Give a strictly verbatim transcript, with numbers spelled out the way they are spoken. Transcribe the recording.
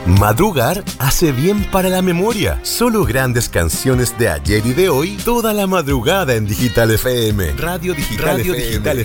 Madrugar hace bien para la memoria. Solo grandes canciones de ayer y de hoy, toda la madrugada en Digital F M. Radio Digital, Radio Digital